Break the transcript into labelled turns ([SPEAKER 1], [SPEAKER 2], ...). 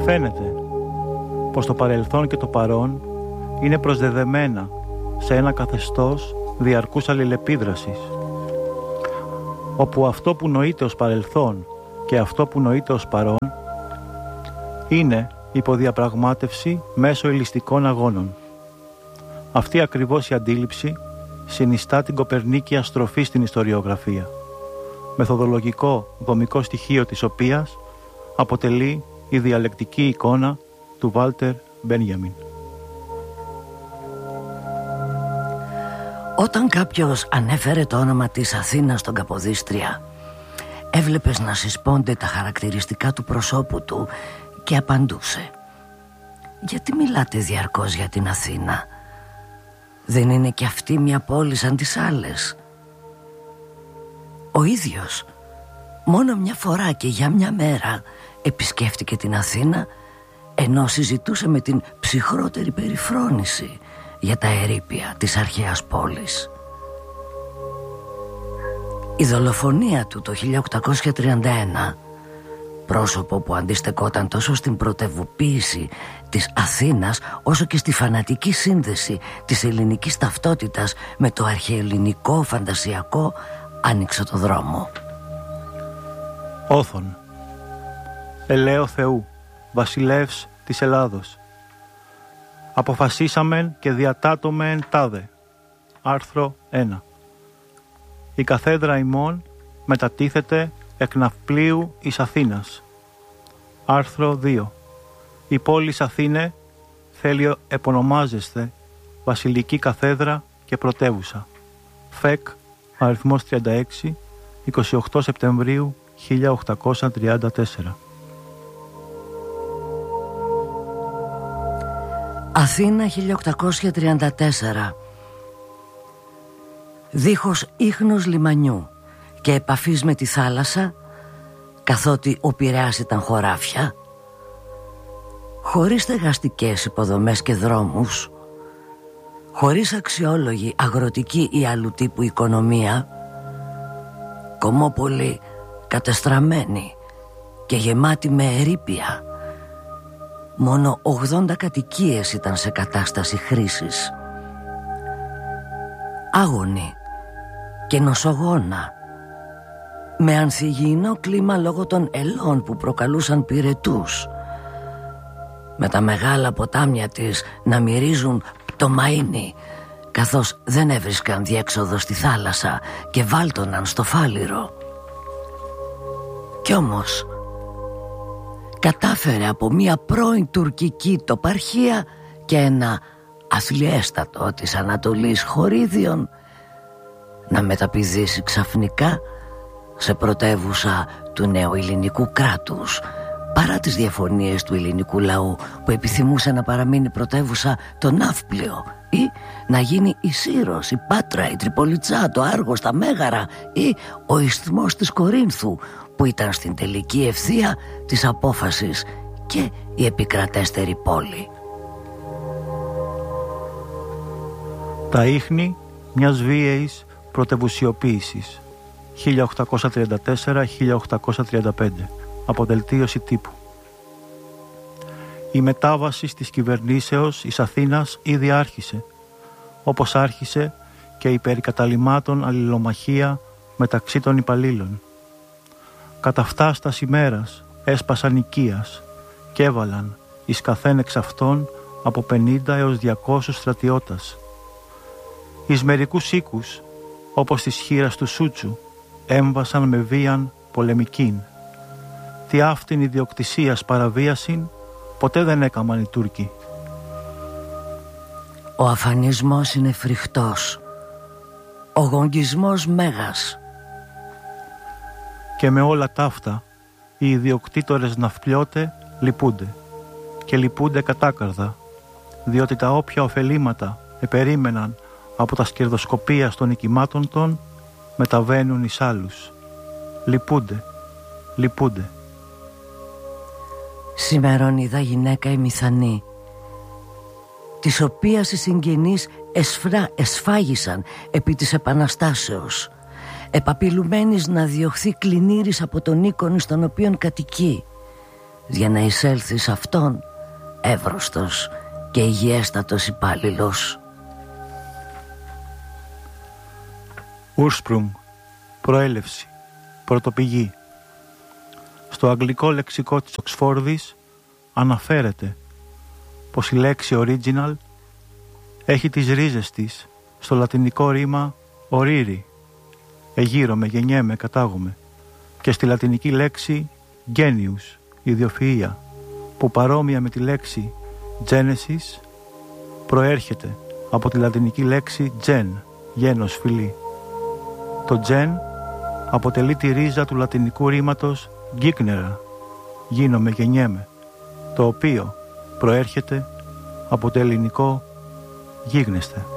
[SPEAKER 1] Φαίνεται πως το παρελθόν και το παρόν είναι προσδεδεμένα σε ένα καθεστώς διαρκούς αλληλεπίδρασης, όπου αυτό που νοείται ως παρελθόν και αυτό που νοείται ως παρόν είναι υποδιαπραγμάτευση μέσω ελιστικών αγώνων. Αυτή ακριβώς η αντίληψη συνιστά την κοπερνίκια στροφή στην ιστοριογραφία, μεθοδολογικό δομικό στοιχείο της οποίας αποτελεί η διαλεκτική εικόνα του Βάλτερ Μπένιαμιν.
[SPEAKER 2] Όταν κάποιος ανέφερε το όνομα της Αθήνας στον Καποδίστρια, έβλεπες να συσπώνται τα χαρακτηριστικά του προσώπου του και απαντούσε: «Γιατί μιλάτε διαρκώς για την Αθήνα? Δεν είναι κι αυτή μια πόλη σαν τις άλλες?» Ο ίδιος μόνο μια φορά και για μια μέρα επισκέφτηκε την Αθήνα, ενώ συζητούσε με την ψυχρότερη περιφρόνηση για τα ερείπια της αρχαίας πόλης. Η δολοφονία του το 1831, πρόσωπο που αντιστεκόταν τόσο στην πρωτευοποίηση της Αθήνας όσο και στη φανατική σύνδεση της ελληνικής ταυτότητας με το αρχαιελληνικό φαντασιακό, άνοιξε το δρόμο.
[SPEAKER 1] Όθων, ελαίο Θεού, βασιλεύς της Ελλάδος. Αποφασίσαμεν και διατάτομεν τάδε. Άρθρο 1. Η καθέδρα ημών μετατίθεται εκ ναυπλίου εις Αθήνας. Άρθρο 2. Η πόλης Αθήνε θέλει επωνομάζεστε Βασιλική Καθέδρα και Πρωτεύουσα. ΦΕΚ, αριθμός 36, 28 Σεπτεμβρίου 1834.
[SPEAKER 2] Αθήνα 1834. Δίχως ίχνος λιμανιού και επαφής με τη θάλασσα, καθότι ο Πειραιάς ήταν χωράφια, χωρίς στεγαστικές υποδομές και δρόμους, χωρίς αξιόλογη αγροτική ή άλλου τύπου οικονομία, κομμόπολη κατεστραμμένη και γεμάτη με ερείπια. Μόνο 80 κατοικίες ήταν σε κατάσταση χρήσης. Άγονη και νοσογόνα, με ανθυγιεινό κλίμα λόγω των ελών που προκαλούσαν πυρετούς, με τα μεγάλα ποτάμια της να μυρίζουν πτωμαΐνη, καθώς δεν έβρισκαν διέξοδο στη θάλασσα και βάλτοναν στο φάληρο. Κι όμως κατάφερε από μια πρώην τουρκική τοπαρχία και ένα αθλιέστατο της Ανατολής χωρίδιον να μεταπηδήσει ξαφνικά σε πρωτεύουσα του νεοελληνικού κράτους, παρά τις διαφωνίες του ελληνικού λαού που επιθυμούσε να παραμείνει πρωτεύουσα το Ναύπλιο ή να γίνει η Σύρος, η Πάτρα, η Τριπολιτσά, το Άργος, τα Μέγαρα ή ο Ισθμός της Κορίνθου, που ήταν στην τελική ευθεία της απόφασης και η επικρατέστερη πόλη.
[SPEAKER 1] Τα ίχνη μιας βίαιης πρωτευουσιοποίησης 1834-1835 από δελτίωση τύπου. Η μετάβαση της κυβερνήσεως εις Αθήνας ήδη άρχισε, όπως άρχισε και η περικαταλημάτων αλληλομαχία μεταξύ των υπαλλήλων. Κατά φτάστας ημέρας έσπασαν οικίας και έβαλαν εις καθέν εξ αυτών από 50 έως 200 στρατιώτας. Εις μερικούς οίκους, όπως της χήρας του Σούτσου, έμβασαν με βίαν πολεμικήν. Τι αυτήν ιδιοκτησίας παραβίασιν ποτέ δεν έκαμαν οι Τούρκοι.
[SPEAKER 2] Ο αφανισμός είναι φρικτός, ο γογγισμός μέγας.
[SPEAKER 1] Και με όλα ταύτα οι ιδιοκτήτορες ναυπλιώτε λυπούνται και λυπούνται κατάκαρδα, διότι τα όποια ωφελήματα επερίμεναν από τα σκερδοσκοπία των οικημάτων των μεταβαίνουν εις άλλους. Λυπούνται.
[SPEAKER 2] Σήμερον είδα γυναίκα ημιθανή, της οποίας οι συγγενείς εσφάγισαν επί της Επαναστάσεως, επαπειλουμένης να διωχθεί κλινήρης από τον οίκον στον οποίον κατοικεί, για να εισέλθει σε αυτόν εύρωστος και υγιέστατος υπάλληλος.
[SPEAKER 1] Ursprung, προέλευση, πρωτοπηγή. Στο αγγλικό λεξικό της Οξφόρδης αναφέρεται πως η λέξη original έχει τις ρίζες της στο λατινικό ρήμα oriri, εγείρομαι, γεννιέμαι, κατάγομαι, και στη λατινική λέξη genius, ιδιοφυΐα, που παρόμοια με τη λέξη genesis προέρχεται από τη λατινική λέξη gen, γένος, φυλή. Το gen αποτελεί τη ρίζα του λατινικού ρήματος gignera, γίνομαι, γεννιέμαι, το οποίο προέρχεται από το ελληνικό γίγνεσθε.